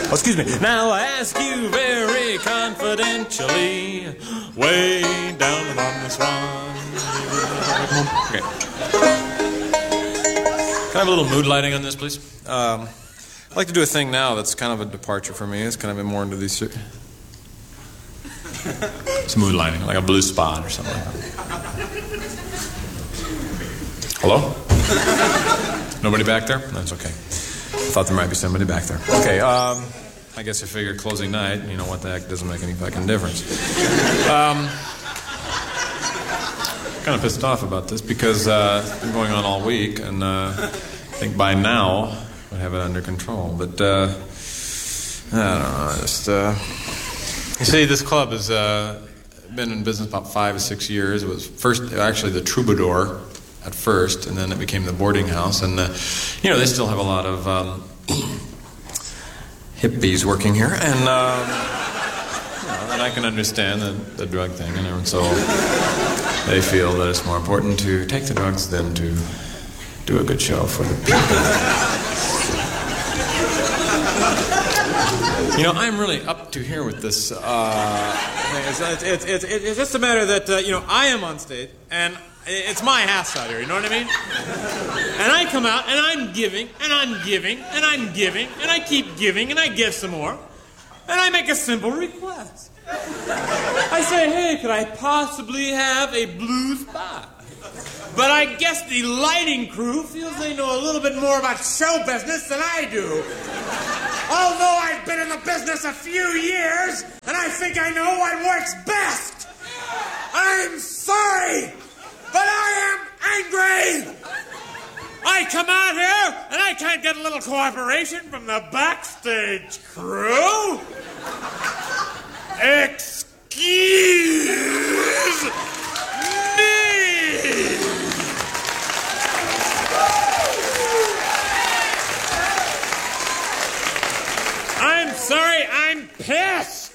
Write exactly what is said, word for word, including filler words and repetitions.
Oh, excuse me. Now I ask you very confidentially, way down on this one. Okay. Can I have a little mood lighting on this, please? Um, I'd like to do a thing now that's kind of a departure for me. It's kind of been more into these... It's mood lighting, like a blue spot or something like that. Hello? Nobody back there? That's okay. I thought there might be somebody back there. Okay, um, I guess I figured closing night, you know what the heck, doesn't make any fucking difference. Um, kind of pissed off about this because uh, it's been going on all week, and uh, I think by now we'd have it under control. But, uh, I don't know, just, uh... You see, this club has uh, been in business about five or six years. It was first, actually, the Troubadour at first, and then it became the boarding house. And, uh, you know, they still have a lot of um, hippies working here. And, um, you know, and I can understand the, the drug thing. And so they feel that it's more important to take the drugs than to do a good show for the people. You know, I'm really up to here with this uh, thing. It's, it's, it's, it's just a matter that, uh, you know, I am on stage, and it's my house out here, you know what I mean? And I come out, and I'm giving, and I'm giving, and I'm giving, and I keep giving, and I give some more. And I make a simple request. I say, hey, could I possibly have a blue spot? But I guess the lighting crew feels they know a little bit more about show business than I do. Although I've been in the business a few years, and I think I know what works best. I'm sorry, but I am angry. I come out here, and I can't get a little cooperation from the backstage crew. Excuse me. I'm sorry, I'm pissed!